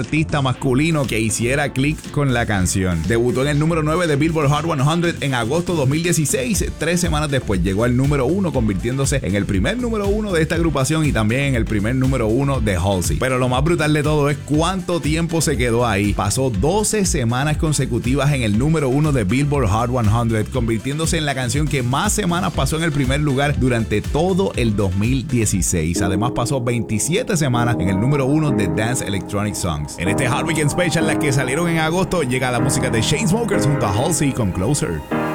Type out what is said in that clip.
artista masculino que hiciera clic con la canción. Debutó en el número 9 de Billboard Hot 100 en agosto 2016. 3 semanas después llegó al número 1, convirtiéndose en el primer número 1 de esta agrupación y también en el primer número 1 de Halsey. Pero lo más brutal de todo es cuánto tiempo se quedó ahí. Pasó 12 semanas consecutivas en el número 1 de Billboard Hot 100, convirtiéndose en la canción que más semanas pasó en el primer lugar durante todo el 2016. Además pasó 27 semanas en el número 1 de Dance Electronic Songs. En este Hot Weekend Special, las que salieron en agosto, llega la música de Chainsmokers junto a Halsey con Closer.